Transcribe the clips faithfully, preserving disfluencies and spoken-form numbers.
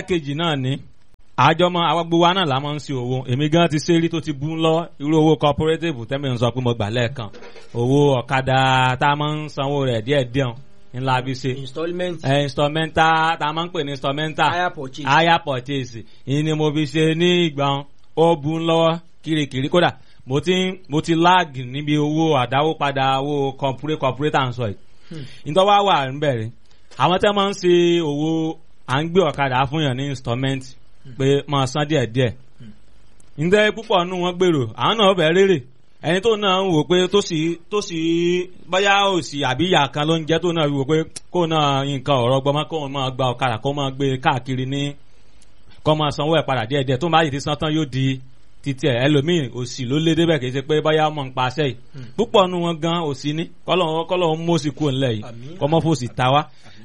ẹlẹ́ẹ̀kejì náà ni àjọmọ àwọn gbogbo wa náà la máa ń ṣe owó èmi gan ti ṣe rí tó ti bú lọ irú owó cooperative tẹ́mi ń sọ pé mo gbà lẹ́ẹ̀kan owó ọ̀kadà tá a máa ń sanwó rẹ̀ díẹ̀díẹ̀ ńlá bí ṣe installment ẹ instrumental tá a máa ń pè ní instrumental hire purchase hire purchase ìyẹn ni mo fi ṣe ní ìgbà ó bú lọ́wọ́ kirikiri kódà mo ti mo ti lag níbi owó àdáwó padà owó corporate corporate and so yìí nítorí wá wà ń bẹ̀rẹ̀ àwọn tẹ́ máa ń ṣe owó à ń gbé ọ̀kadà fún yàn ní installment pé máa san díẹ̀ díẹ̀ ǹdẹ́ púpọ̀ nù wọ́n gbèrò àwọn náà bẹ̀ rèrè ẹni tó náà ń wò pé tó sì tó sì bóyá òsì àbí ìyá kan ló ń jẹ́ tó náà wò pé kó náà nǹkan ọ̀rọ̀ gbọmọ kó máa gba ọ̀kadà kó máa gbé káàkiri ní kó máa sanwó ẹ̀ padà díẹ̀ díẹ̀ tó máa yìí ti san tán yóò di títí ẹ̀ ẹlòmíì òsì ló lé débẹ̀ kì í ṣe pé bóyá ọmọ ń pa aṣẹ́ yìí púpọ̀ nù wọn gan òsì ní kọ́lọ́hún kọ́lọ́hún mọ́sì kú ńlẹ̀ yìí kọ́mọ́ fòsì ta wá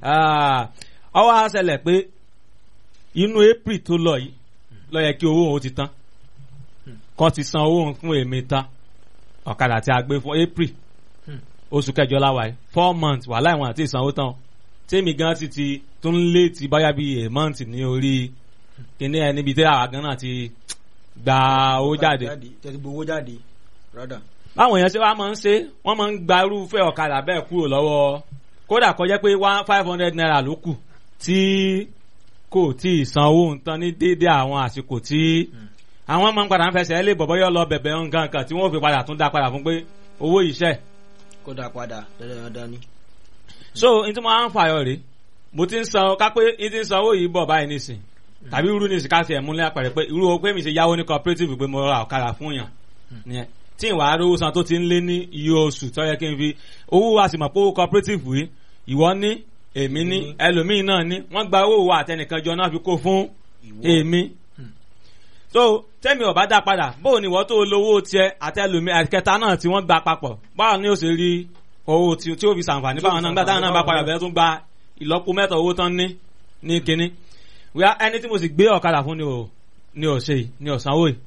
ọwọ́ àṣẹlẹ̀ pé inú April tó lọ yìí ló yẹ kí owó òun ti tán kọ́ ti san owó òun fún èmi tán ọ̀kadà tí a gbé fún April oṣù kẹjọ láwa yìí four months wà láìwọ̀n àti ìsanwó tán tèmi gan ti ti tún lé ti báyà bíi a month ní orí kíní ẹ níbi tí àwa gan náà ti gba owó jáde tẹ̀sí gbowó jáde rádà. báwọn èèyàn ṣe wá máa ń ṣe wọ́n máa ń gba irúfẹ́ ọ̀kadà bẹ́ẹ̀ kúrò lọ́wọ́ kódà kó jẹ́ pé one five hundred naira ló kù tí kò tí ì san owó nǹkan ní déédéé àwọn àsìkò tí àwọn máa ń padà ń fẹsẹ̀ lé bọ̀bọ̀ yọ lọ bẹ̀bẹ̀ nǹkan kan tí wọ́n fi padà tún dá padà fún pé owó iṣẹ́ kó dá padà dandan ni. so n tí mo máa ń fàyọ rèé mo ti ń san ká pé n ti ń san owó yìí bọ̀ báyìí nísìn tàbí irú nísìn ká fi ẹ̀ múlẹ̀ àpẹẹrẹ pé irú owó pé mi ṣe yáwó ní cooperative pé mo ra ọ̀kadà fún yàn nìyẹn tí ìwà arówó san tó ti ń lé ní iye oṣù tó yẹ kí n fi owó wa sì mọ̀ pé owó cooperative yìí ìwọ ní èmi ní ẹlòmíì náà ní wọ́n gba owó wa àtẹnìkan jọ náà fi kó fún èmi so tẹ́mi ọ̀bá dá padà bóò ni ìwọ tó lówó tiẹ̀ àtẹlòmíì àkẹta náà tí wọ́n gba papọ̀ báwo ni ó ṣe rí owó tí ó fi ṣàǹfààní báwọn náà gbà táwọn náà bá padà bẹ̀rẹ̀ tún gba ìlọ́po mẹ́ta owó tán ní ní kínní wíwá ẹni tí mo sì gbé ọ̀kadà fún ni ò ní ò ṣe yìí ní ọ̀sánwó yìí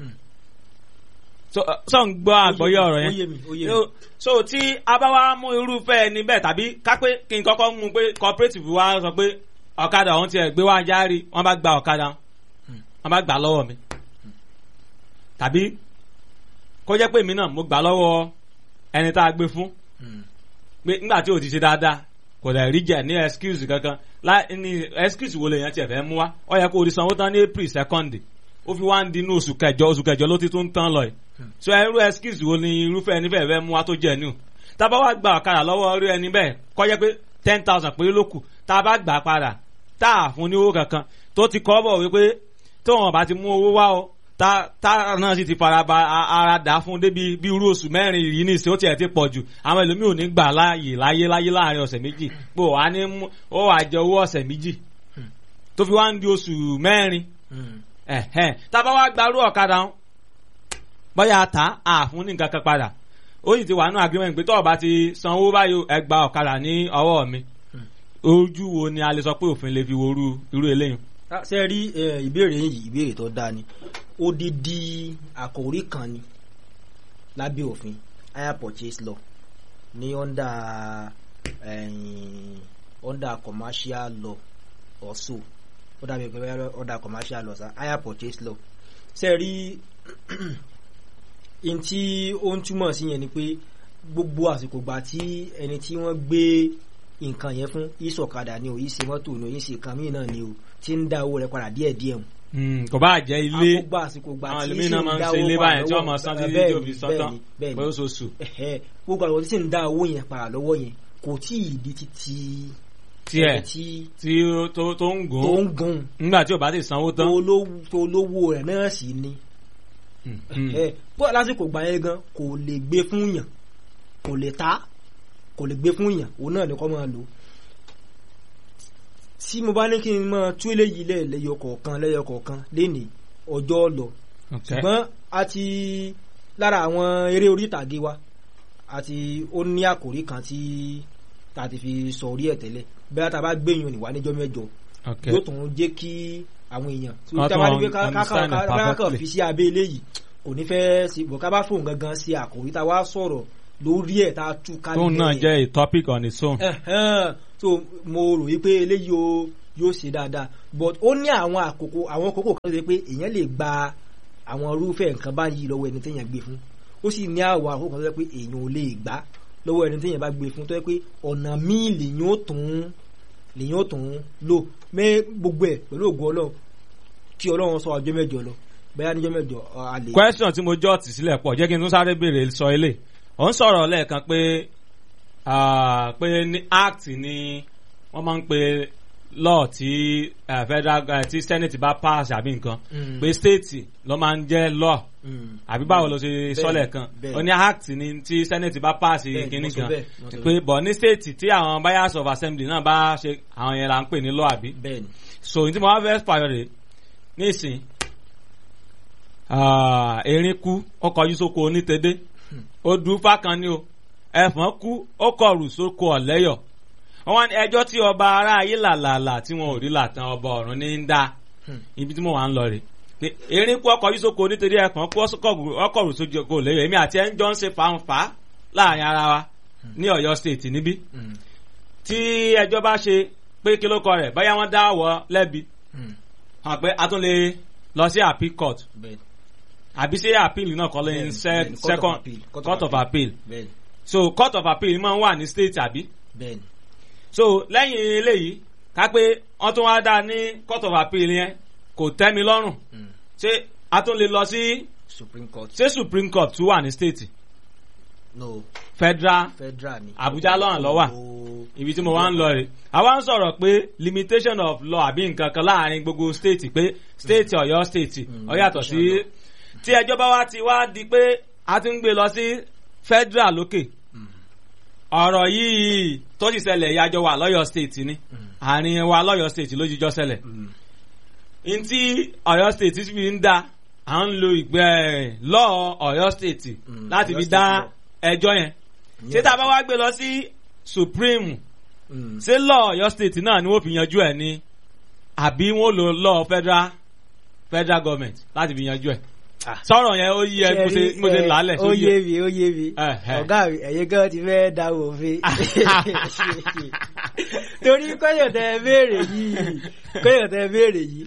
so ń gbọ́ àgbọ́yé ọ̀rọ̀ yẹn so tí a bá wá mú irúfẹ́ ẹni bẹ́ẹ̀ tàbí ká pé kí n kọ́kọ́ mú pé cooperative wa sọ pé ọ̀kadà ọ̀hún tiẹ̀ gbé wá járí wọ́n bá gba ọ̀kadà wọ́n bá gbà lọ́wọ́ mi tàbí kó jẹ́ pé èmi náà mo gbà lọ́wọ́ ẹni tá a gbé fún pé nígbà tí o ti ṣe dáadáa kò dẹ̀ rí jẹ́ ní excuse kankan ní excuse wo lè yẹn tiẹ̀ fẹ́ mú wá ó yẹ kó o di sanwó tán ní April second ó fi wá ń di inú oṣù kẹjọ oṣù kẹjọ ló ti tún tán lọ yìí so irú excuse wo ni irúfẹ́ ẹni bẹ́ẹ̀ fẹ́ mú wá tó jẹ́ ní o tá a bá wá gba ọ̀kadà lọ́wọ́ irú ẹni bẹ́ẹ̀ kó jẹ́ pé ten thousand péré ló kù tá a bá gbà padà tá a fún ní owó kankan tó ti kọ́ bọ̀ wípé tó wọn bá ti mú owó wá o tá tá náà sì ti fara ba ara dà fún débi bí irú oṣù mẹ́rin yìí ní ìsìn ó tiẹ̀ ti pọ̀ jù àwọn ẹlòmíì ò ní gbà láàyè láyé láyé láàrin ọ̀sẹ̀ méjì pé ó wà ní ó wà jẹ owó ọ̀sẹ̀ méjì tó fi wá ń di oṣù mẹ́rin ẹ̀hẹ́n tá a bá wá gbarú ọ̀kadà wọn bóyá ta àfún ní nǹkan kan padà ó sì ti wà nínú agreement pé tó o bá ti sanwó báyìí ẹ gba ọ̀kadà ní ọwọ́ mi ojú wo ni a lè sọ pé òfin lè fi worú irú eléyìí. ṣe rí ìbéèrè yìí ìbéèrè tó dáa ni odidi àkòrí kan ni lábẹ́ òfin hire purchase law ní under under commercial law also ó dàbí pé under commercial law sa hire purchase law ṣe rí in tí ó ń túmọ̀ sí yẹn ni pé gbogbo àsìkò gbà tí ẹni tí wọ́n gbé nǹkan yẹn fún ìsọ̀kadà ni o ìṣe mọ́tò ni o ìṣe kan míì náà ni o tí ń dá owó rẹ̀ padà díẹ̀ díẹ̀ o. kò bá jẹ́ ilé àkógbà àsìkò gbà àwọn tí ẹlòmíràn máa ń ṣe ilé báyẹn tí wọ́n máa san títí tí òbí sọ́tàn pé ó ṣoṣù. gbogbo àwọn tí ń dá owó yẹn padà lọ́wọ́ yẹn kò tí ì di títí tiẹ̀ tí tó ń gùn tó ń gùn nígbà tí ò bá ti sanwó tán tó lówó rẹ̀ náà sì ni bó lásìkò gbà yẹn gan kò lè gbé fún yàn kò lè ta kò lè gbé fún yàn òun náà ni kò máa lò tí mo bá ní kí n máa tú eléyìí lẹ́yọ kọ̀ọ̀kan lẹ́yọ kọ̀ọ̀kan lénìí ọjọ́ lọ ṣùgbọ́n a ti lára àwọn eré orí ìtàgé wa àti ó ní àkòrí kan tí ta ti fi sọ orí ẹ̀ tẹ́lẹ̀ bẹ́ẹ̀ tá a bá gbẹ̀yìn òní wá níjọ́ mẹ́jọ yóò tún jẹ́ kí àwọn èèyàn tí ó tẹ́ wá ní pé káàkiri fi sí abẹ́ eléyìí kò ní fẹ́ sí bọ̀ ká bá fóun gangan sí àkòrí tá a wá sọ̀rọ̀ lórí ẹ̀ tá a tú ká tóun náà jẹ́ a topic on its own. so mo rò wípé eléyìí o yóò ṣe dáadáa but ó ní àwọn àkókò àwọn àkókò kan tó ṣe pé èèyàn lè gba àwọn irúfẹ́ nǹkan báyìí lọ́wọ́ ẹni téèyàn gbé fún ó sì ní àwọn àkókò kan tó ṣe pé èèyàn ò lè gbà lọ́wọ́ ẹni téèyàn bá gbé fún tó ṣe pé ọ̀nà míì lèyàn ó tún lèyàn ó tún lò mẹ́ gbogbo ẹ̀ pẹ̀lú ògo Ọlọ́run kí Ọlọ́run sọ ọjọ́ mẹ́jọ lọ bẹ́ẹ̀ níjọ́ mẹ́jọ a lè. question tí mo jọ́ tì sílẹ̀ pọ̀ jẹ́ kí n tún sáré béèrè sọ ilé ò ń sọ̀rọ̀ lẹ́ẹ̀kan pé pé ní act ni wọ́n máa ń pe law tí uh, federal uh, tí senate bá pass àbí nǹkan mm. pé state ló máa ń jẹ́ law mm. àbí báwo ló ṣe sọ́lẹ̀ kan ó ní act ni tí senate bá pass kínní kan pé bọ̀ ní state tí àwọn buyers of assembly náà bá ṣe àwọn yẹn là ń pè ní law àbí so ní tí mo wá fẹ́ pààyàn rè nísìn erin kú ó kọjú sóko onítẹ̀dé ó dùn fákan ni o ẹ̀fọn kú ó kọrù sóko ọ̀lẹ́yọ̀ wọ́n ní ẹjọ́ tí ọba ará ayé làlàlà tí wọn ò rí làtàn ọba ọ̀run ní ń dá ibi tí mo wà ń lọ rè pé erin kú ọkọ̀ yíṣoko nítorí ẹ̀fọn kú ọkọ̀rù sóko ọ̀lẹ́yọ̀ èmi àti ẹ̀ ń jọ ń ṣe fàǹfà láàrin ara wa ní Ọ̀yọ́ state níbí tí ẹjọ́ bá ṣe pé kí ló kọ rẹ̀ báyà wọ́n dá wọ́ lẹ́bi hàn pé a tún lè lọ sí appeal court àbí sí appeal náà kọ́ lẹ́yìn second court of appeal so court of appeal máa ń wà ní state àbí so lẹ́yìn eléyìí ká pé wọ́n tún wá dá ní court of appeal yẹn kò tẹ́ mi lọ́rùn ṣé a tún lè lọ sí supreme court ṣé supreme court tún wà ní state no federal federal ni Abuja lọ́rùn lọ́wà ibi tí mo wá ń lọ rè àwa ń sọ̀rọ̀ pé limitation of law àbí nǹkan kan láàrin gbogbo state pé state Ọ̀yọ́ state ó yàtọ̀ sí tí ẹjọ́ bá wá ti wá di pé a ti ń gbé lọ sí federal lókè ọ̀rọ̀ yìí tó sì ṣẹlẹ̀ ìyájọ́ wa lọ́yọ̀ state ni àárín wa lọ́yọ̀ state ló jíjọ́ ṣẹlẹ̀ n tí Ọ̀yọ́ state fi ń dá à ń lo ìgbẹ́ lọ́ọ̀ Ọ̀yọ́ state láti fi dá ẹjọ́ yẹn ṣé tá a bá wá gbé lọ sí supreme ṣé lọ́ọ̀ Ọ̀yọ́ state náà ni wọ́n fi yanjú ẹ̀ ni àbí wọ́n lo lọ́ọ̀ federal federal government láti fi yanjú ẹ̀ sọ̀rọ̀ yẹn ó yí ẹ mo ṣe lálẹ̀ ó yé mi ó yé mi ọ̀gá mi ẹ̀yin gan ti fẹ́ da òfin torí kọ́yọ̀ tẹ béèrè yìí kọ́yọ̀ tẹ béèrè yìí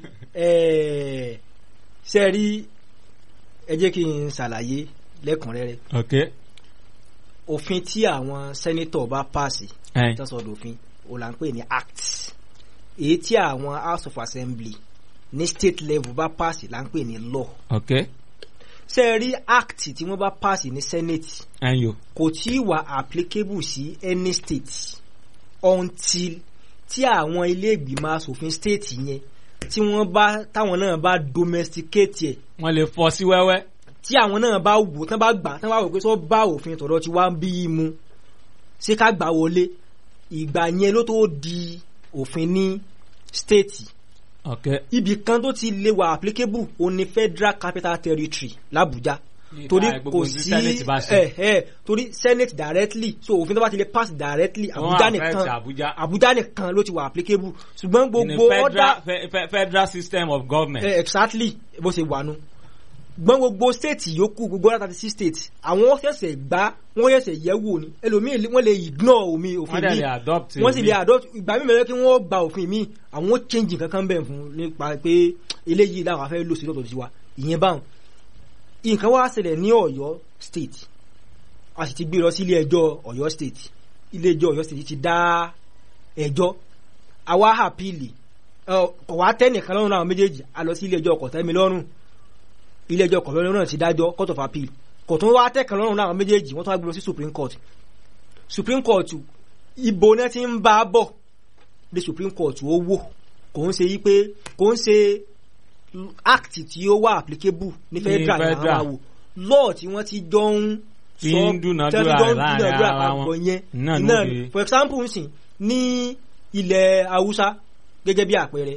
ṣe rí ẹ jẹ́ kí n ṣàlàyé lẹ́kùnrẹ́rẹ́ òfin tí àwọn sẹ́nítọ̀ bá pàṣẹ tọ́sọ̀dọ̀ òfin ó là ń pè ní act èyí tí àwọn house of assembly ní state level bá pàṣẹ là ń pè ní law. Okay. ṣe rí act tí wọ́n bá pass ní senate kò tí wà applicable sí any state until tí àwọn ilé ìgbìmọ̀ asòfin state yẹn tí wọ́n bá táwọn náà bá domesticate ẹ̀. wọ́n lè fọ́ sí wẹ́wẹ́. tí àwọn náà bá wò tán bá gbà tán bá wò pé sọ bá òfin tọ̀dọ̀ tí wá ń bí i mu ṣé ká gbà wọlé ìgbà yẹn ló tó di òfin ní state. Okay. Ibì kan tó ti lè wà applicable ó ní Federal Capital Territory l'Abuja torí kò sí ẹ ẹ torí Senate directly so òfin tó bá ti lè pass directly Abuja nìkan Abuja nìkan ló ti wà applicable ṣùgbọ́n gbogbo other federal system of government. Eh, exactly bó ṣe wà nù gbọ́n gbogbo state yòókù gbogbo other thirty six states àwọn ṣẹ̀ṣẹ̀ gbá wọ́n ṣẹ̀ṣẹ̀ yẹ̀ wò ni ẹlòmíì wọ́n lè ignore omi òfin mi wọ́n sì lè adopt ìgbà mi mẹ́rẹ́ kí wọ́n gba òfin mi àwọn change kankan bẹ́ẹ̀ fún nípa pé eléyìí làwọn afẹ́ lò sí lọ́tọ̀ sí wa ìyẹn báwọn nǹkan wá ṣẹlẹ̀ ní Ọ̀yọ́ state a sì ti gbé lọ sí ilé ẹjọ́ Ọ̀yọ́ state ilé ẹjọ́ Ọ̀yọ́ state ti dá ẹjọ́ àwa àpìlì ọ̀wá tẹ́nìkan lọ́rùn àwọn méjèèjì a lọ sí ilé ẹjọ́ kọ̀tẹ́milọ́rùn ilé ẹjọ́ kọ̀lọ́rùn náà ti dájọ́ court of appeal kò tún wá tẹ́kàn lọ́rùn náà méjèèjì wọ́n tún wá gbé lọ sí supreme court supreme court ibo náà ti ń bá bọ̀ dé supreme court ó wò kò ń ṣe yí pé kò ń ṣe act tí ó wà applicable ní federal àwọn àwò law tí wọ́n ti jọ ń sọ dúnadúrà láàrin ara wọn yẹn náà ni for example nsìn ní ilẹ̀ Haúsá gẹ́gẹ́ bí àpẹẹrẹ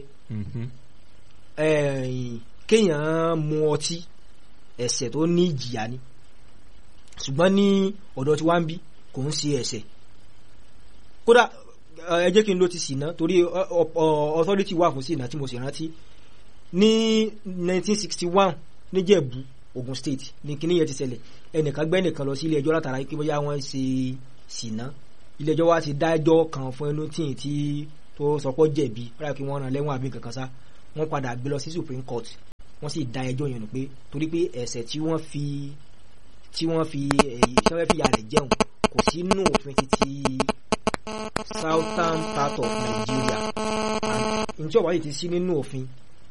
kéèyàn mu ọtí ẹ̀ṣẹ̀ tó ní ìjìyà ni ṣùgbọ́n ní ọ̀dọ̀ tí wá ń bí kò ń ṣe ẹ̀ṣẹ̀ kódà ẹ jẹ́ kí n ló ti ṣìnà torí authority wà fún ṣìnà tí mo sì rántí ní nineteen sixty one níjẹ̀bú Ogun State ní kíní yẹn ti ṣẹlẹ̀ ẹnìkan gbẹ́ nìkan lọ sí ilé ẹjọ́ látara pé bóyá wọ́n ṣe ṣìnà ilé ẹjọ́ wa ti dájọ́ kan fún ẹnu tí tí tó sọ pé jẹ̀bi rárá kí wọ́n rán lẹ́wọ̀n àbí kankan sá wọ́n padà gbé lọ sí Supreme Court wọ́n sì dá ẹjọ́ yẹn nù pé torí pé ẹ̀ṣẹ̀ tí wọ́n fi tí wọ́n fi èyí tí wọ́n fi ya rẹ̀ jẹun kò sí nínú òfin títí southern part of Nigeria and njẹ́ ọ̀bá yìí ti sí nínú òfin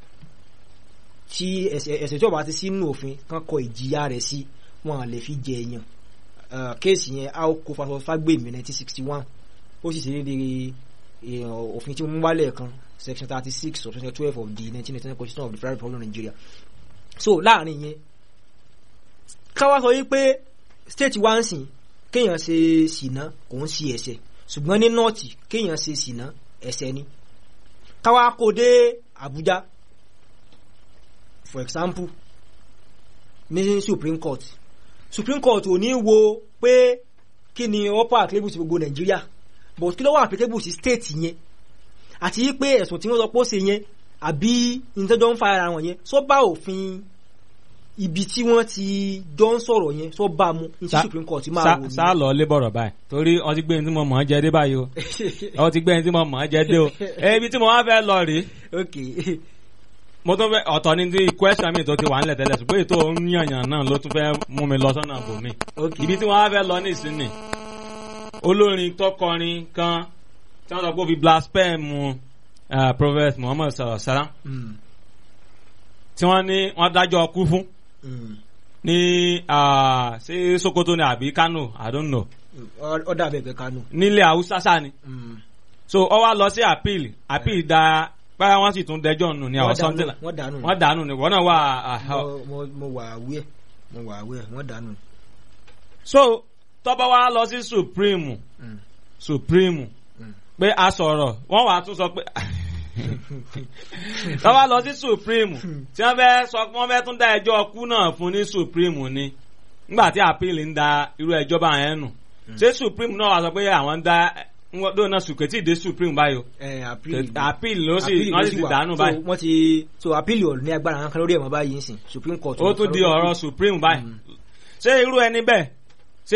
tí ẹ̀ṣẹ̀ tí ọ̀bá ti sí nínú òfin kan kọ ìjìyà rẹ̀ sí wọn lè fi jẹ èèyàn kéèsì yẹn a ó kó Fagbemi nineteen sixty one ó sì ṣe déédéé òfin tí wọ́n wálẹ̀ kan section thirty six of section twelve of the nineteen ninety nine constitution of the Federal Republic of Nigeria. So láàrin yẹn káwá sọ yìí pé state wa ń sìn kéèyàn ṣe ṣìnà kò ń ṣe ẹ̀ṣẹ̀ ṣùgbọ́n ní north kéèyàn ṣe ṣìnà ẹ̀ṣẹ̀ ni káwá kó dé Abuja for example ní Supreme Court Supreme Court ò ní wo pé kí ni upper applicable sí gbogbo Nigeria but kí ló wà applicable sí state yẹn àti pé ẹ̀sùn tí wọ́n sọ pé ó ṣe yẹn àbí ìtọ́jọ́ ń fa ara wọn yẹn sọ bá òfin ibi tí wọ́n ti jọ ń sọ̀rọ̀ yẹn sọ bá mu ní Supreme Court máa wò ní. sá lọ lé bọ̀rọ̀ báyìí torí wọ́n ti gbé ní tí mo mọ̀ ọ́ jẹ́ dé báyìí o wọ́n ti gbé ní tí mo mọ̀ ọ́ jẹ́ dé o ibi tí mo wá fẹ́ lọ rèé. Okay. mo tún fẹ́ ọ̀tọ̀ ní ti question mi tó ti wà nílẹ̀ tẹ́lẹ̀ ṣùgbọ́n ètò yànyàn náà ló tún fẹ́ mú mi lọ sọ́nà bòmí. Ibi tí wọ́n á fẹ́ lọ ní ìsinmi olórin tọkọrin kan tí wọ́n sọ pé ó fi blaspheme Prophet Muhammad sallallahu alaihi wasallam tí wọ́n ní wọ́n dájọ́ kú fún ní ṣé Sokoto ni àbí Kano I don't know. Ó dà bẹ́ẹ̀ pé Kano. Nílẹ̀ Haúsá sá ni. So ó wá lọ sí appeal appeal da báyà wọ́n sì tún dẹjọ́ nù ní àwọn something like wọ́n dànù wọ́n dànù ni wọ́n náà wà. mo wà aware mo wà aware wọ́n dànù. So tọ́ba wa lọ sí Supreme Supreme pé a sọ̀rọ̀ wọ́n wà tún sọ pé tọ́ba lọ sí Supreme tí wọ́n fẹ́ sọ pé wọ́n fẹ́ tún dá ẹjọ́ kú náà fún ní Supreme ni nígbà tí appeal ń da irú ẹjọ́ bá yẹn nù ṣé Supreme náà wà sọ pé àwọn ń dá wọ́n dó náà sùkè tí ìdè Supreme báyìí o appeal ló sì wọ́n sì ti dànù báyìí. wọ́n ti so appeal ò ní agbára kan lórí ẹ̀mọ́ báyìí ń sìn Supreme Court. ó tún di ọ̀rọ̀ Supreme báyìí ṣé irú ẹni bẹ́ẹ̀ ṣé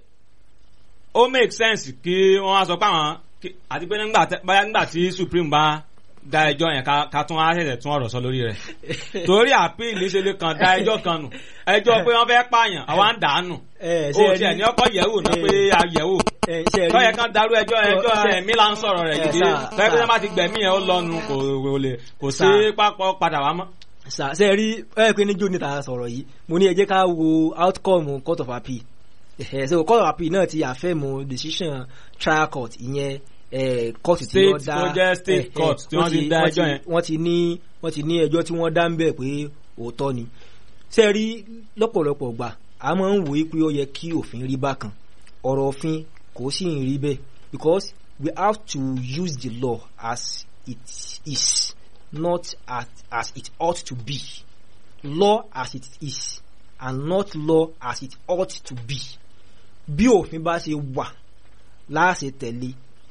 ó make sense kí wọ́n á sọ pé àwọn àti pé nígbà tí Supreme bá da ẹjọ́ yẹn ká tún á ṣẹ̀ṣẹ̀ tún ọ̀rọ̀ sọ lórí rẹ̀ torí appeal ṣe lè kàn da ẹjọ́ kan nù ẹjọ́ pé wọ́n fẹ́ pààyàn àwa ń dànù ó tiẹ̀ ní ọkọ̀ yẹ̀wò náà pé a yẹ̀wò tọ́yẹ kan darú ẹjọ́ ẹjọ́ ẹ̀mí là ń sọ̀rọ̀ rẹ̀ gidi tọ́yẹ pé wọ́n ti gbẹ̀mí yẹn ó lọ́nu kò sí pápọ̀ padà wá mọ́. ṣe rí ẹ pé níjó níta sọ̀rọ̀ yìí mo ní ẹ jẹ́ ká wo outcome court of appeal so court of appeal náà ti àfẹ́mu decision trial court ìyẹn court tí wọ́n dá tó jẹ́ state court tí wọ́n ti dá ẹjọ́ yẹn wọ́n ti ní wọ́n ti ní ẹjọ́ tí wọ́n dá ń bẹ̀ pé òótọ́ ni ṣe rí lọ́pọ̀lọpọ̀ gbà a máa ń wòye pé ó yẹ kí òfin rí bákan ọ̀rọ̀ òfin kò sì ń rí bẹ́ẹ̀ because we have to use the law as it is not as, as it ought to be law as it is and not law as it ought to be bí òfin bá ṣe wà láàṣẹ tẹ̀lé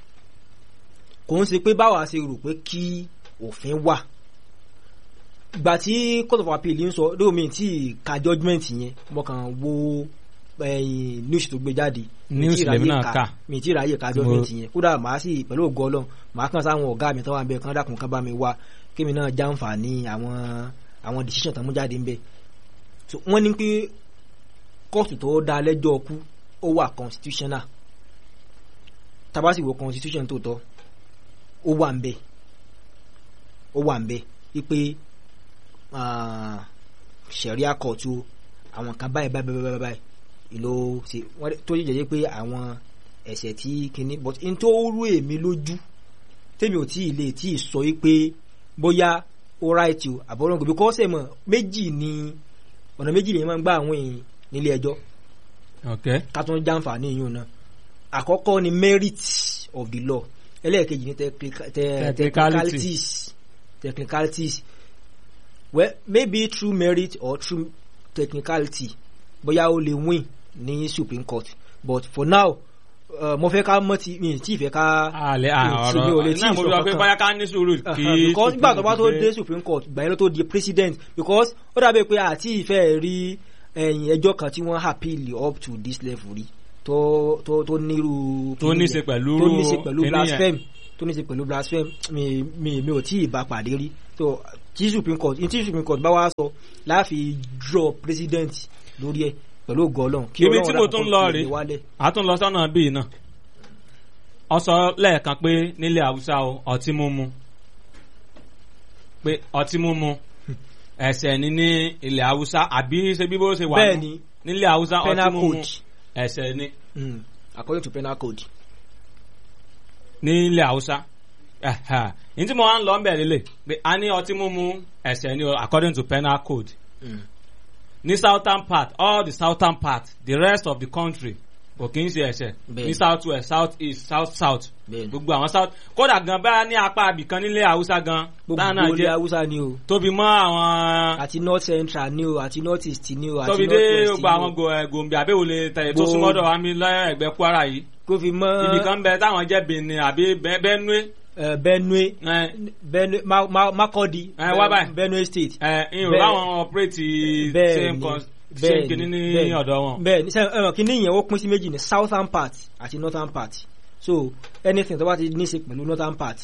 kò ń ṣe pé báwa ṣe rò pé kí òfin wà ìgbà tí court of appeal ń sọ lóòmí tí ka judgement yẹn mo kàn wo news tó gbé jáde news lèmi náà kà mi ti ráyè ka judgement yẹn kódà màá sì pẹ̀lú ògo Ọlọ́run màá kàn sáwọn ọ̀gá mi tó wà ń bẹ kán dákun kán bá mi wá kémi náà jàǹfààní àwọn àwọn decision tó mú jáde ń bẹ so wọ́n ní pé kóòtù tó dá lẹ́jọ́ kú ó wà constitutional tá bá sì wo constitution tó tọ́ ó wà ń bẹ ó wà ń bẹ wípé sẹ̀ríà kọ̀ọ̀tù àwọn kan báyìí báyìí báyìí báyìí ìlò ṣe wọ́n tó yẹ jẹ́ pé àwọn ẹ̀ṣẹ̀ tí kìíní but n tó rú èmi lójú tèmi ò tí ì lè tí ì sọ wípé bóyá ó right o àbọ̀rọ̀ nǹkan because ẹ̀ mọ̀ méjì ni ọ̀nà méjì lèyìn máa ń gbà àwọn èèyàn nílé ẹjọ́ ká tún jàǹfààní yìí náà àkọ́kọ́ ni merit of the law ẹlẹ́ẹ̀kejì ní technicalities technicalities well maybe through merit or through technicality bóyá ó lè win ní Supreme Court but for now uh, mo fẹ́ ká mọ́ ti mi tí ìfẹ́ ká àlẹ́ ọ̀rọ̀ náà mo sọ pé bóyá ká ní sùúrù kí because nígbà tó bá tó dé Supreme Court gbà yẹn ló tó di president because ó dàbí pé àti ìfẹ́ rí ẹ̀yìn ẹjọ́ kan tí wọ́n appeal up to this level rí tó tó tó nírú tó ní ṣe pẹ̀lú tó ní ṣe pẹ̀lú blasphemy tó ní ṣe pẹ̀lú blasphemy mi mi mi ò tí ì bá pàdé rí tó tí supreme court tí supreme court bá wá sọ láàfin draw president lórí ẹ̀ pẹ̀lú ògo Ọlọ́run. ibi tí mo tún lọ rèé a tún lọ sọ́nà bíi náà ọ sọ lẹ́ẹ̀kan pé nílẹ̀ Haúsá o ọtí mímu pé ọtí mímu ẹ̀ṣẹ̀ ni ní ilẹ̀ Haúsá àbí ṣe bí bó ṣe wà bẹ́ẹ̀ni nílẹ̀ Haúsá ọtí mímu ẹ̀ṣẹ̀ ni. according to penal code. nílẹ̀ Haúsá ní tí mo wá ń lọ ń bẹ̀rẹ̀ lè pé a ní ọtí mímu ẹ̀ṣẹ̀ ni according to penal code. Mm. ní southern part all the southern part the rest of the country kò kí n ṣe ẹ̀ṣẹ̀ ní south west south east south south gbogbo àwọn south kódà gan bá ní apá abìkan nílẹ̀ Haúsá gan gbogbo ilẹ̀ Haúsá ni o tóbi mọ́ àwọn àti north central ni o àti north east ni o àti tóbi north west dé ni o gbogbo àwọn Gombe àbẹ̀wòlé tẹ̀lé tó súnmọ́dọ̀ wa mi lẹ́gbẹ̀ẹ́ Kwara yìí kó fi mọ́ ibìkan bẹ táwọn jẹ́ Benin àbí Benue. Uh, Benue, uh, Benue, Ma, Ma, Makurdi, uh, Benue State. Ìrò láwọn operate same same kìíní ní ọ̀dọ̀ wọn. Bẹ́ẹ̀ni sẹ́wọ̀n kìíní yẹn ó pín sí méjì ní southern part àti northern part. So anything tó bá ti ní í ṣe pẹ̀lú northern part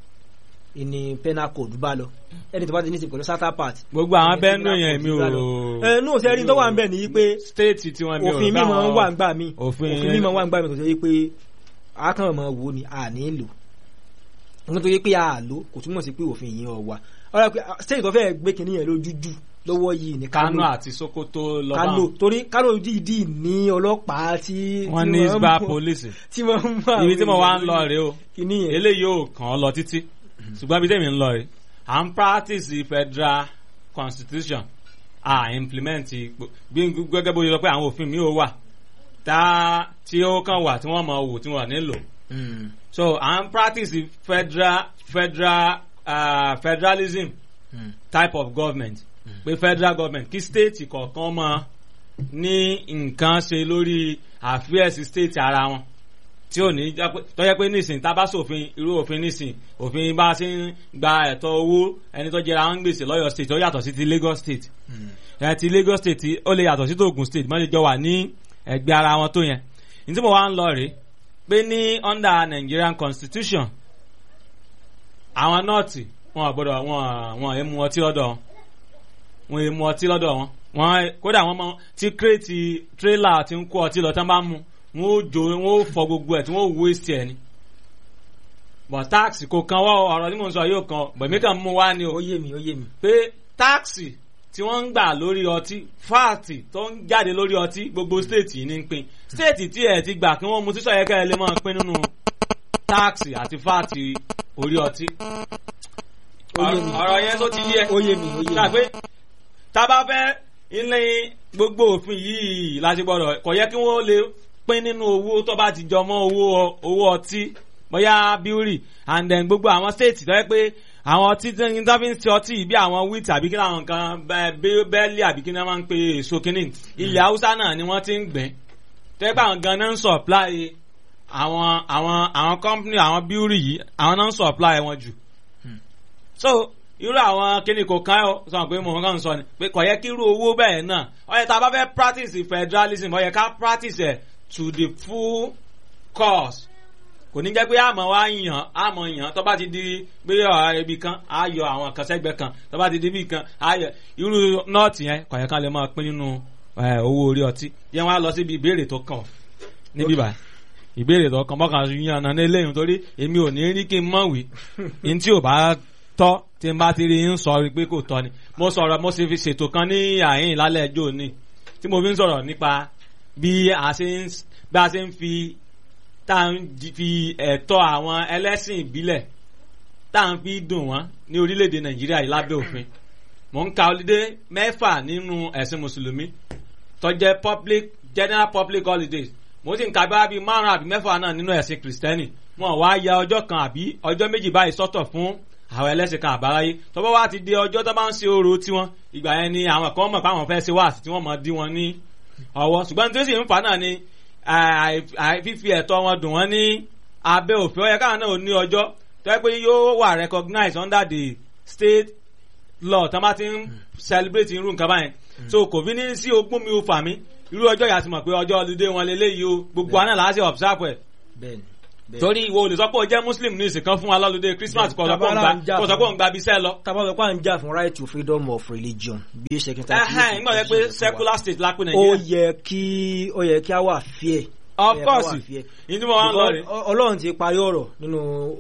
ìní penal code bá lọ. Anything tó bá ti ní í ṣe pẹ̀lú southern part. Gbogbo àwọn Benue yẹn mi ò. Ẹ nù sẹ́rin tó wà ń bẹ̀ ní pé state tí wọ́n mi ò. òfin mímọ́ wà ń gbà mí. Òfin mímọ́ wà ń gbà mí tó ṣe pé àkànmọ́ wo ni à ní lò. Wọ́n tó yẹ pé a lò kò túmọ̀ sí pé òfin yìí ọ̀wà ọ̀rọ̀ pé state tó fẹ́ gbé kínní yẹn lójú jù lọ́wọ́ yìí ní Kano àti Sokoto lọ́wọ́ Kano torí Kano dìídì ní ọlọ́pàá tí wọ́n ní isba police tí wọ́n mú àwọn ibi tí mo wá ń lọ rèé o eléyìí ò kàn ọ́ lọ títí ṣùgbọ́n ibi tẹ́mi ń lọ rèé à ń practice federal constitution à implement bí gẹ́gẹ́ bó ṣe sọ pé àwọn òfin mi ò wà tá tí ó kàn wà tí wọ́n mọ̀ wò tí wọ́n nílò. So I'm practicing federal federal uh, federalism mm. type of government pé mm. federal government kí state kọ̀ọ̀kan mọ ní nǹkan ṣe lórí affairs state ara wọn tí ò ní tó yẹ pé nísìn tá bá ṣòfin irú òfin nísìn òfin bá ṣe ń gba ẹ̀tọ́ owó ẹni tó jẹra wọn gbèsè lọ́yọ̀ state ó yàtọ̀ sí ti Lagos state ẹ̀ ti Lagos state ó lè yàtọ̀ sí ti Ogun state má lè jọ wà ní ẹgbẹ́ ara wọn tó yẹn ní tí mo wá ń lọ rèé pé ní under Nigerian constitution àwọn nọ́ọ̀tì wọn àgbọ́dọ̀ wọn wọn èmu ọtí lọ́dọ̀ wọn èmu ọtí lọ́dọ̀ wọn wọn kódà wọn mọ tí kírètì tírélà ti ń kó ọtí lọ tán bá mú wọn ó jó wọn ó fọ gbogbo ẹ̀ tí wọn ó waste ẹ̀ ni but táàsì kò kan wọ́ ọ̀rọ̀ tí mò ń sọ yóò kan bẹ̀mí kan mú wá ni o ó yé mi ó yé mi pé táàsì tí wọ́n ń gbà lórí ọtí fáàtì tó ń jáde lórí ọtí gbogbo stéètì yìí ní ń pín stéètì tí ẹ̀ ti gbà kí wọ́n mu sísọ yẹ kẹ́ ẹ lè máa pín nínú táàsì àti fáàtì orí ọtí. ọ̀rọ̀ yẹn tó ti yẹ ó yé mi ó yé mi. pé tá a bá fẹ́ ilé gbogbo òfin yìí láti gbọ́dọ̀ kò yẹ kí wọ́n lè pín nínú owó tó bá ti jọ mọ́ owó owó ọtí bóyá bíórì and then gbogbo àwọn stéètì tó yẹ pé àwọn ọtí tí wọ́n fi ń ṣe ọtí bí àwọn wheat àbí kí àwọn nǹkan bẹ́ẹ̀lì àbí kí wọ́n máa ń pe èso kínní ilẹ̀ haúsá náà ni wọ́n ti ń gbìn tẹ́ pé àwọn gan náà ń supply àwọn àwọn àwọn company àwọn bíórì yìí àwọn náà ń supply wọn jù so irú àwọn kíni kò kán ọ sọ pé mo kàn ń sọ ni pé kò yẹ kí irú owó bẹ́ẹ̀ náà ó yẹ tá a bá fẹ́ practice federalism ó yẹ ká practice ẹ̀ to the full course kò ní jẹ́ pé àmọ́ wá yàn àmọ́ yàn tó bá ti di pé ọ̀rọ̀ ibi kan á yọ àwọn kan sẹ́gbẹ́ kan tó bá ti di ibi kan á yọ irú nọ́ọ̀tì yẹn kò yẹ ká lè máa pín nínú owó orí ọtí yẹn wá lọ síbi ìbéèrè tó kàn níbí báyìí ìbéèrè tó kàn bọ́kàn yan náà ní eléyìí torí èmi ò ní rí kí n mọ̀ wí ní tí ò bá tọ́ tí n bá ti rí ń sọ pé kò tọ́ ni mo sọ̀rọ̀ mo sì fi ṣètò kan ní àyìn lálẹ́ ẹjọ́ òní tí mo fi ń sọ̀rọ̀ nípa bí a ṣe ń bí a ṣe ń fi tá à ń fi ẹ̀tọ́ àwọn ẹlẹ́sìn ìbílẹ̀ tá à ń fi dùn wọ́n ní orílẹ̀-èdè Nàìjíríà yìí lábẹ́ òfin mò ń ka holiday mẹ́fà nínú ẹ̀sìn mùsùlùmí tó jẹ́ public general public holidays mo sì ń ka bá bíi márùn àbí mẹ́fà náà nínú ẹ̀sìn kìrìsìtẹ́nì wọn wá ya ọjọ́ kan àbí ọjọ́ méjì báyìí sọ́tọ̀ fún àwọn ẹlẹ́sìn kan àbáráyé tó bá wá ti di ọjọ́ tó bá ń ṣe orò tiwọn ìgbà yẹn ni àwọn kan mọ̀ pé àwọn fẹ́ ṣe wáàsí tí wọ́n mọ̀ dí wọn ní ọwọ́ ṣùgbọ́n tí ó sì ń fà náà ni fífi ẹ̀tọ́ wọn dùn wọ́n ní abẹ́ òfin ó yẹ káwọn náà ní ọjọ́ tó yẹ pé yóò wà recognized under the state law tó bá ti ń celebrate irú nǹkan báyẹn so kò fi ní sí ogún mi ò fà mí irú ọjọ́ yà sí mọ̀ pé ọjọ́ ọlùdé wọn lélẹ́yìí o gbogbo àná làá ṣe observe ẹ̀ torí ìwọ olè sọ pé o jẹ́ muslim ní ìsìnkan fún wa lọ́lùdé Christmas kò sọ pé òun gba bisẹ́ lọ. tábà sọ pé à ń jà fún right to freedom of religion bí ṣe kí n ta kí n gbọ́dọ̀ pé secular state lápẹ́ Nàìjíríà. ó yẹ kí ó yẹ kí a wà fair. of course ìdí mo wá ń lọ rè. Ọlọ́run ti parí ọ̀rọ̀ nínú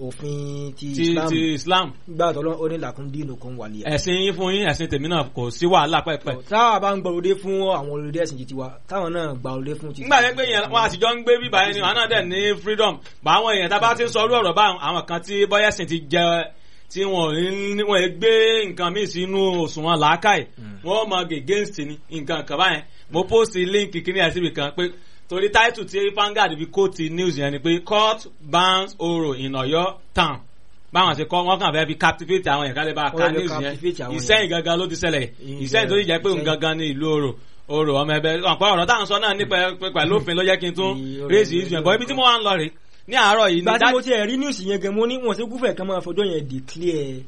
òfin ti Islam ti Islam gbà tó ó ní làkúndínú kan wà lẹ́yìn. ẹ̀sìn yín fún yín ẹ̀sìn tèmi náà kò sí wàhálà pẹ́pẹ́. táwa bá ń gbọ́ olóde fún àwọn olóde ẹ̀sìn títí wa táwọn náà gba olóde fún títí. nígbà yẹn pé yẹn wọn àtijọ́ ń gbé bíbá yẹn ni wọn náà dẹ̀ ní freedom bá àwọn èèyàn tá a bá ti ń sọ orú ọ̀rọ̀ bá àwọn kan tí bọ́yẹ̀sìn ti jẹ tí wọn wọn gbé nǹkan míì sínú òṣùwọ̀n làákàyè wọn mọ against ni nǹkan kan báyẹn mo post link kíní ẹ̀ síbi kan pé torí title tí Vanguard fi kó ti news yẹn ni pé court bans Oro in Ọ̀yọ́ town báwọn ṣe kọ́ wọ́n kàn fẹ́ fi captivate àwọn yẹn kálẹ̀ bá ká news yẹn Ìṣẹ́yìn gangan ló ti ṣẹlẹ̀ Ìṣẹ́yìn tó ti jẹ́ pé òun gangan ní ìlú Oro Oro ọmọ ẹbẹ ọ̀pọ̀ ọ̀rọ̀ táwọn sọ náà nípa pẹ̀lú òfin ló jẹ́ kí n tún raise issue yẹn bọ́ ibi tí mo wá ń lọ rè ní àárọ̀ yìí. ìgbà tí mo ti rí news yẹn gan mo ní wọn ṣe gúfẹ̀ kan máa fọjọ́ yẹn declare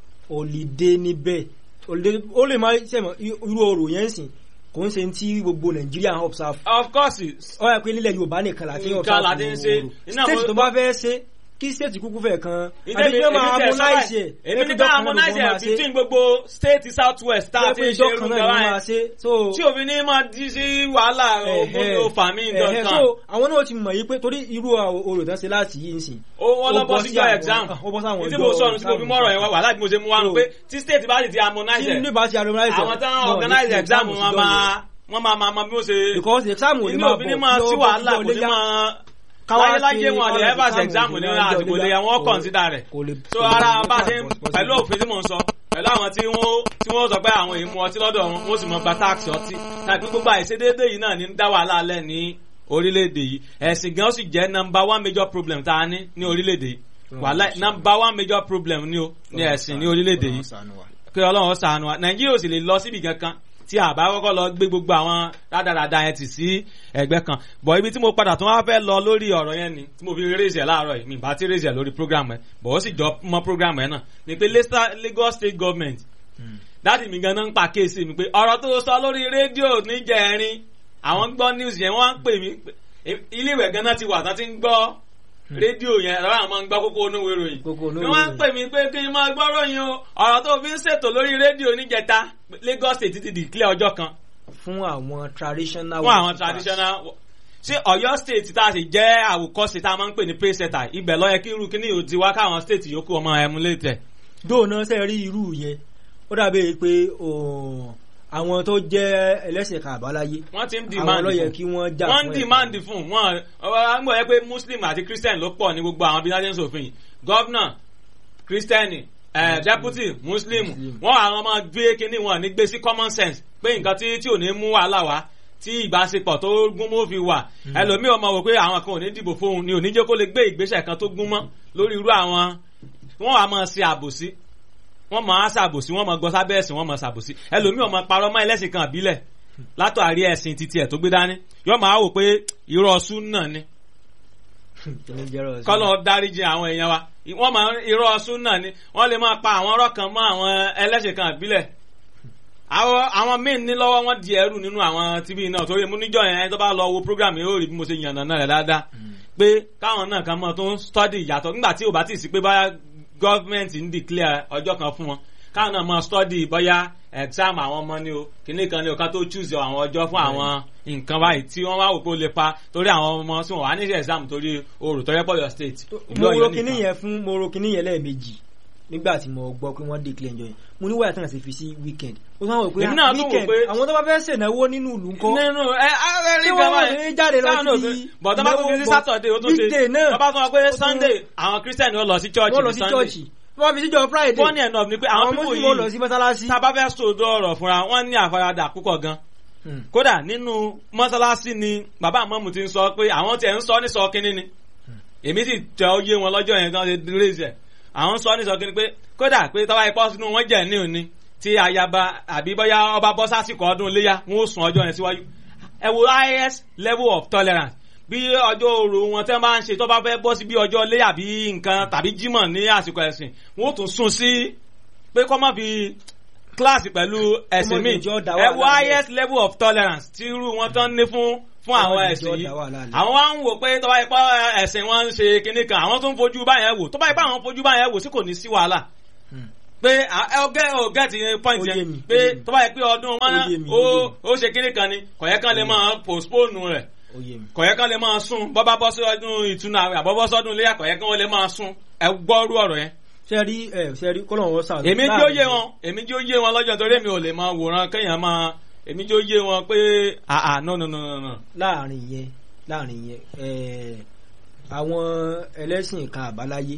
holiday níbẹ̀ ó lè máa ṣẹ̀mọ̀ irú Oro yẹn sìn kò ń ṣe tí gbogbo Nàìjíríà observe. of course. ó yẹ pé nílẹ̀ Yorùbá nìkan láti observe Oro state tó bá fẹ́ ṣe kí state kúkú fẹ́ kan àbí kí wọ́n máa harmonize ẹ̀. èmi ní ká harmonize ẹ̀ between gbogbo state south west tá a ti ṣe irú gbọ́dọ̀ ẹ̀ tí òfin ní máa di sí wàhálà ògbóni òfàmì nǹkan. so àwọn náà ti mọ̀ yí pé torí irú Oro tán ṣe láti yí nsìn. ó wọ́n lọ bọ́ síjọ́ exam ìdí mo sọ̀rọ̀ tí mo fi mọ̀rọ̀ yẹn wà láti mo ṣe mú wa nù pé tí state bá ti harmonize ẹ̀ àwọn tán organize exam wọn máa wọ́n máa máa bí wọ́n ṣe. because exam ò ní máa bọ̀ ní máa sí wàhálà kò ní máa láyéláyé wọn lè ẹ́fà ṣe exam ní àsìkò lè wọ́n consider rẹ̀. so ara bá ti pẹ̀lú òfin tí mò ń sọ pẹ̀lú àwọn tí wọ́n tí wọ́n sọ pé àwọn èèmù ọtí lọ́dọ̀ wọn wọ́n sì mọ gba tax ọtí tàbí gbogbo àìṣedéédé yìí náà ní ń dá wàhálà alẹ́ ní orílẹ̀-èdè yìí ẹ̀sìn gan sì jẹ́ number one major problem tá a ní ní orílẹ̀-èdè yìí wàhálà number one major problem ní o ní ẹ̀sìn ní orílẹ̀-èdè yìí kí Ọlọ́run ṣàánú wa Nàìjíríà ò sì lè lọ síbi kankan tí àbá kọ́kọ́ lọ gbé gbogbo àwọn rádaràda yẹn ti sí ẹgbẹ́ kan bọ̀ ibi tí mo padà tún wá fẹ́ lọ lórí ọ̀rọ̀ yẹn ni tí mo fi raise ẹ̀ láàárọ̀ yìí mi bá ti raise ẹ̀ lórí program ẹ̀ bọ̀ ó sì jọ mọ́ program ẹ̀ náà ni pé Lagos State Government dáàdì mi gan-an ń pa kéèsì mi pé ọ̀rọ̀ tó sọ lórí rédíò níjẹ̀rin àwọn gbọ́ news yẹn wọ́n ń pè mí ilé ìwẹ̀ gan-an ti wà tán ti ń gbọ́ rédíò yẹn ẹ̀rọ àwọn máa ń gbọ́ kókó onúwe ìròyìn ni wọ́n ń pè mí pé kí n máa gbọ́ ròyìn o ọ̀rọ̀ tó fi ń ṣètò lórí rédíò níjẹta Lagos State ti declare ọjọ́ kan. fún àwọn traditional. fún àwọn traditional ṣé Ọ̀yọ́ State tá a sì jẹ́ àwòkọ́ṣe tá a máa ń pè ní pace setter ibẹ̀ ló yẹ kí irú kíní yóò ti wá káwọn state yòókù ọmọ emulate. dóònà ṣe rí irú yẹn ó dàbí pé àwọn tó jẹ́ ẹlẹ́sìn kan àbáláyé wọ́n ti ń demand àwọn ló yẹ kí wọ́n jà fún ẹ̀ wọ́n ń demand fún wọn ń gbọ́ yẹ pé muslim àti christian ló pọ̀ ní gbogbo àwọn bíi sòfin gọ́vnà christian deputy muslim wọ́n àwọn ọmọ gbé kínní wọn ní gbé sí common sense pé nǹkan tí tí ò ní mú wàhálà wá tí ìbáṣepọ̀ tó gún mọ́ fi wà ẹlòmíì ọmọ wò pé àwọn kan ò ní dìbò fóun ni ò ní jẹ́ kó lè gbé ìgbésẹ̀ kan tó gún mọ́ lórí irú àwọn wọ́n wà máa ṣe àbòsí wọ́n máa ṣàbòsí wọ́n máa gbọ́ sábẹ́ ẹ̀sìn wọ́n máa ṣàbòsí ẹlòmíì ọmọ parọ́ mọ́ ẹlẹ́sìn kan àbílẹ̀ látàrí ẹ̀sìn títí ẹ̀ tó gbé dání yóò máa wò pé irọ́ súnà ni kọ́lọ́ dáríjì àwọn èèyàn wa wọ́n máa irọ́ súnà ni wọ́n lè máa pa àwọn ọ̀rọ̀ kan mọ́ àwọn ẹlẹ́sìn kan àbílẹ̀ àwọn míì ní lọ́wọ́ wọn di ẹrù nínú àwọn tíbí náà torí mú níjọ́ yẹn tó bá lọ wo program yóò rí bí mo ṣe yànnà náà rẹ̀ dáadáa pé káwọn náà kan mọ́ tó ń study ìyàtọ̀ nígbà tí ò bá ti sí pé báyà gọ́ọ̀mẹ̀ntì ń declare ọjọ́ kan fún wọn káwọn náà máa study bóyá exam àwọn ọmọ ni o kìnnì kan ni o ká tó choose àwọn ọjọ́ fún àwọn nǹkan báyìí tí wọ́n wá wò pé ó lè pa torí àwọn ọmọ tí wọ́n wà ní exam torí Oro tó yẹ pọ̀ yọ state. mo ro kìnnì yẹn fún mo ro kìnnì yẹn lẹ́ẹ̀mejì nígbà tí mo gbọ́ pé wọ́n declare ẹjọ́ yẹn mo ní wáyà tán àti fi sí weekend mo sọ wọn pé weekend àwọn tó bá fẹ́ ṣènáwó nínú ìlú ńkọ́ nínú ẹ ẹ rí gan báyìí jáde lọ sí bọ̀ tó bá tún fi sí Saturday ó tún ṣe tó bá tún wọ pé Sunday àwọn Christian ó lọ sí church ní Sunday wọ́n fi síjọ Friday funny enough ni pé àwọn pípò yìí lọ sí mọ́sálásí tá a bá fẹ́ sòdò ọ̀rọ̀ fúnra wọ́n ní àfaradà púpọ̀ gan kódà nínú mọ́sálásí ni bàbá àmọ́mù ti ń sọ pé àwọn tiẹ̀ ń sọ ní sọ kínní ni èmi sì tẹ oyé wọn lọ́jọ́ yẹn gan ṣe raise ẹ̀ àwọn sọ ní sọ kínní pé kódà pé tọ́wá ipọ́ sínú wọn jẹ́ ní òní tí ayaba àbí bóyá ọba bọ́ sásìkò ọdún iléyà wọn ó sùn ọjọ́ yẹn síwájú ẹ wo highest level of tolerance bí ọjọ́ òru wọn tẹ́ máa ń ṣe tó bá fẹ́ bọ́ sí bí ọjọ́ ilé àbí nǹkan tàbí jímọ̀ ní àsìkò ẹ̀sìn wọn ó tún sún sí pé kọ́ má fi kíláàsì pẹ̀lú ẹ̀sìn míì ẹ wo highest level of tolerance tí irú wọn tán ní fún fún àwọn ẹ̀sìn yìí àwọn wá ń wò pé tó bá yẹ pé ẹ̀sìn wọn ń ṣe kinní kan àwọn tó ń fojú báyẹn wò tó bá yẹ pé àwọn fojú báyẹn wò sí kò ní sí wàhálà pé ọgẹ́ ọgẹ́ ti point yẹn pé tó bá yẹ pé ọdún wọn ó ṣe kinní kan ni kọ̀yẹ́ kan lè máa postpone rẹ̀ kọ̀yẹ́ kan lè máa sún bọ́bá bọ́ sí ọdún ìtúnu àwẹ̀ àbọ̀bọ́ sọ́dún ilé kọ̀yẹ́ kan lè máa sún ẹ gbọ́rú ọ̀rọ̀ yẹn. sẹ́rí ẹ̀ sẹ́rí kọ́lọ̀ wọn sàlù. èmi jó yé wọn èmi jó yé wọn lọ́jọ́ torí mi ò lè máa wòran kéèyàn máa èmi jó yé wọn pé àà no no no no. láàrin yẹn láàrin yẹn àwọn ẹlẹ́sìn kan àbáláyé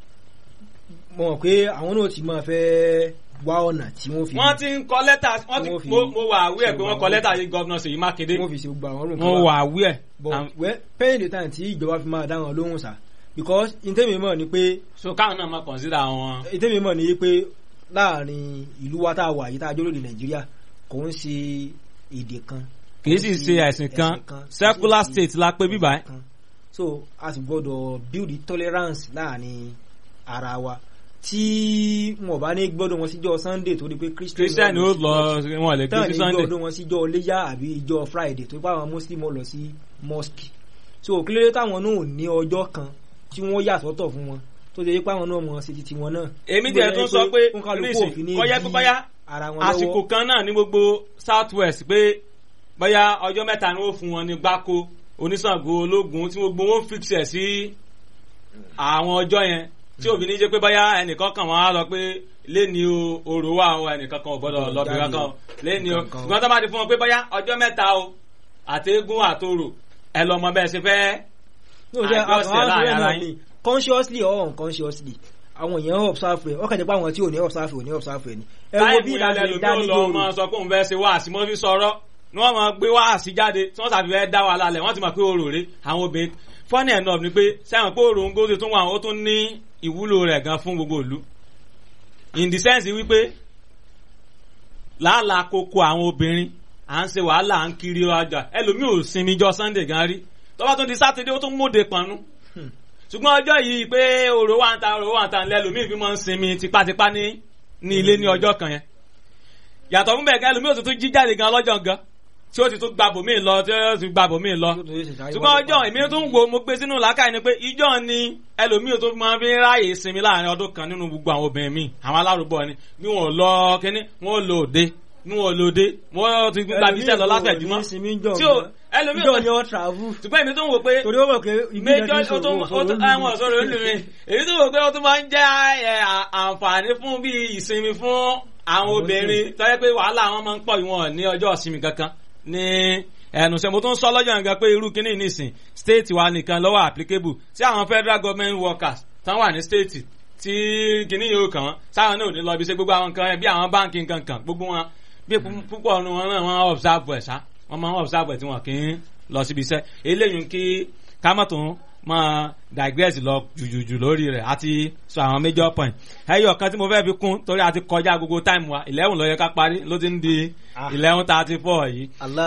mọ̀ pé àwọn náà ti máa fẹ́ wá ọ̀nà tí wọ́n fi. wọ́n ti ń kọ lẹ́tà wọ́n ti mo wà àwí ẹ̀ pé wọ́n kọ lẹ́tà yìí gọ́vnà Ṣèyí Mákindé. wọ́n fi ṣe gbogbo àwọn olóhùn. mo wà àwí ẹ̀. but paying the time tí ìjọba fi máa dá wọn lóhùn sá because ìtẹ́mi mọ̀ ni pé. so káwọn náà máa consider wọn. ìtẹ́mi mọ̀ ni pé láàrin ìlú wa tá a wà yìí tá a jọ lóde Nàìjíríà kò ń ṣe èdè kan. kì í sì ṣe ẹ̀sìn kan secular state la pé bíbá ẹ̀. so a sì gbọ́dọ̀ build tolerance láàrin ara wa tí wọn bá ní gbọ́dọ̀ wọn síjọ́ Sunday torí pé Christian ó lọ wọn lè gbé sí Sunday tán ní gbọ́dọ̀ wọn síjọ́ léyà àbí ìjọ́ Friday torí pé àwọn Muslim lọ sí mosque so kílódé táwọn náà ní ọjọ́ kan tí wọ́n yà sọ́tọ̀ fún wọn tó ṣe pé àwọn náà mọ̀ sí titi wọn náà. èmi tiẹ̀ tún sọ pé nísìn kọ́yá pípáyá àsìkò kan náà ní gbogbo South West pé bóyá ọjọ́ mẹ́ta ni ó fún wọn ní gbáko oníṣàngó ológun tí gbogbo wọn fix ẹ̀ sí àwọn ọjọ́ yẹn tí òbí ní jẹ́ pé báyá ẹnìkan kan wọ́n á lọ pé lẹ́ni o òrò wà o ẹnìkan kan ò gbọ́dọ̀ lọ́bì kankan lẹ́ni o ṣùgbọ́n tó bá ti fún wọn pé báyá ọjọ́ mẹ́ta o àtẹ́gùn àtòrò ẹ lọ mọ bẹ́ẹ̀ ṣe fẹ́ àjọṣe láàrin ara yín. consciously or unconsciously àwọn èèyàn observe rẹ̀ ọkàn jẹ́ pé àwọn tí ò ní observe ò ní observe rẹ̀ ni. ẹ wo bí ìlànà ìdánilóró táìmù ìlànà sọ pé òun fẹ́ ṣe wáàsí mọ́ fi sọ̀rọ̀ ni wọ́n máa gbé wáàsí jáde tí wọ́n ṣàfihàn dá wàhálà lẹ̀ wọ́n ti mọ̀ pé òrò rè àwọn obìnrin funny enough ni pé sẹ́wọ̀n pé òrò ń gósè tún wà ó tún ní ìwúlò rẹ̀ gan fún gbogbo ìlú in the sense wípé làálàá kókó àwọn obìnrin à ń ṣe wàhálà à ń kiri ọjà ẹlòmíì ò sinmi jọ Sunday gan rí tọ́ba tún di Saturday ó tún móde pọnú ṣùgbọ́n ọjọ́ yìí pé òrò wà ń ta òrò wà ń ta lẹ́lòmíì fi máa ń sinmi tipátipá ní ní ilé ní ọjọ́ kan yẹn yàtọ̀ fún bẹ́ẹ̀ gan ẹlòmíì ò tún tún jí jáde gan lọ́jọ́ gan tí ó ti tún gbàbò míì lọ tí ó ti gbàbò míì lọ ṣùgbọ́n ọjọ́ èmi tún wo mo gbé sínú làákàyè ni pé ìjọ ni ẹlòmíì tó máa fi ráàyè sinmi láàrin ọdún kan nínú gbogbo àwọn obìnrin míì àwọn alárùbọ ni bí wọn ò lọ kínní wọn ò lò òde bí wọn ò lò òde wọn ti gbàbí iṣẹ́ lọ látẹ̀júmọ́ tí ó ẹlòmíì ìjọ ni wọn travel ṣùgbọ́n èmi tún wò pé torí ó mọ̀ pé méjọ ó tún àwọn ọ̀sọ́rọ̀ olùmí èmi tún wò pé ó tún máa ń jẹ́ àǹfààní fún bí ìsinmi fún àwọn obìnrin tó yẹ pé wàhálà wọn máa ń pọ̀ ìwọ̀n ní ọjọ́ ìsinmi kankan ní ẹnu sẹ mo tún sọ lọ́jọ́ nǹkan pé irú kíní nísìn state wa nìkan lọ́wọ́ applicable sí àwọn federal government workers tán wà ní state tí kíní yóò kàn wọ́n sáwọn náà ò ní lọ bí ṣe gbogbo àwọn nǹkan bí àwọn báńkì nǹkan kan gbogbo wọn bí púpọ̀ ọ̀nù wọn náà wọ́n observe ẹ̀ sá wọ́n máa ń observe ẹ̀ tí wọ́n kì í lọ síbi iṣẹ́ eléyìí kí kámọ́tò máa digress lọ jùjùjù lórí rẹ̀ àti sọ àwọn major point ẹyọ kan tí mo fẹ́ fi kún torí àti kọjá gbogbo time wa eleven ló yẹ ká parí ló ti ń di eleven thirty four yìí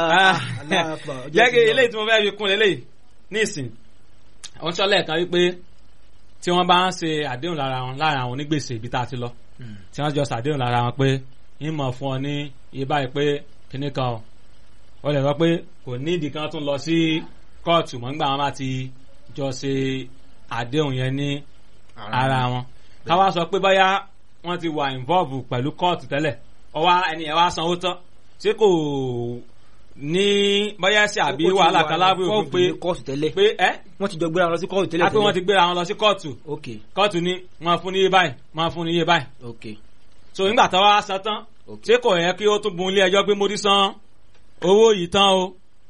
jẹ́gẹ́ eléyìí tí mo fẹ́ fi kún eléyìí nísìn wọ́n sọ lẹ́ẹ̀kan wípé tí wọ́n bá ń ṣe àdéhùn lára wọn lára àwọn onígbèsè ibi tá a ti lọ tí wọ́n jọ ṣàdéhùn lára wọn pé ń mọ̀ fún ọ ní iye báyìí pé kíní kan ó lè sọ pé kò ní ìdí kan tún lọ sí kóòtù mọ́ nígbà wọn bá ti jọ ṣe àdéhùn yẹn ní ara wọn káwá sọ pé báyà wọ́n ti wà involve pẹ̀lú kóòtù tẹ́lẹ̀ ọwọ́ ẹni ẹ̀ wá sanwó tán ṣé kò ní báyà ṣe àbí wàhálà kan lábẹ́ òfin pé pé ẹ́ wọ́n ti jọ gbéra wọn lọ sí kóòtù tẹ́lẹ̀ tẹ́lẹ̀ wọ́n ti gbéra wọn lọ sí kóòtù kóòtù ní wọ́n fún ní iye báyìí wọ́n fún ní iye báyìí so nígbà tó wá san tán ṣé kò yẹ kí ó tún bun ilé ẹjọ́ pé mo ti san owó yìí tán o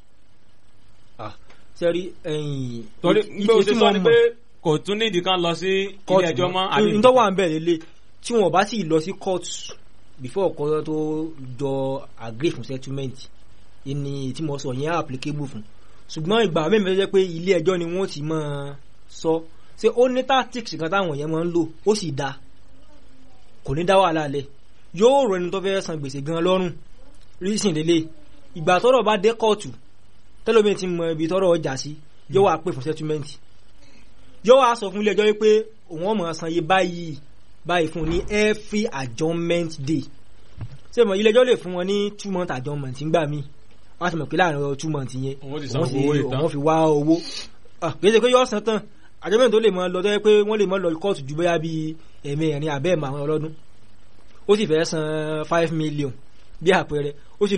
sẹ́rí ẹ̀yìn torí pé o ti sọ ni pé kò tún nídìí kan lọ sí ilé ẹjọ́ mọ́ àbí n tó wà ń bẹ̀ lélẹ̀ tí wọ́n bá sì lọ sí court before ọkọ̀ tó jọ agree fún settlement ìní tí mo sọ yẹn applicable fún ṣùgbọ́n ìgbà mẹ́rin tó jẹ́ pé ilé ẹjọ́ ni wọ́n ti máa sọ ṣé ó ní tactics kan táwọn yẹn máa ń lò ó sì dáa kò ní dá wàhálà lẹ̀ yóò rọ ẹni tó fẹ́ san gbèsè gan lọ́rùn reason lélẹ̀ ìgbà tọ́rọ̀ bá dé kóòtù tẹ́lómi ti mọ ibi tọ́rọ̀ ọjà sí yóò wá pè fún settlement yóò wá sọ fún ilé ẹjọ́ wípé òun ọmọ san iye báyìí báyìí fún ní every adjournment day ṣé mo ilé ẹjọ́ lè fún wọn ní two month adjournment ńgbà míì wọ́n ti mọ̀ pé láàrin two months yẹn òun wọ́n fi wá owó kì í ṣe pé yóò san tán àjọmọ́ tó lè mọ lọ tó yẹ pé wọ́n lè mọ lọ kóòtù ju bóyá bíi ẹ̀mẹrin àbẹ́ẹ̀mọ àwọn ọlọ́dún ó sì fẹ́ san five million bí àpẹẹrẹ ó sì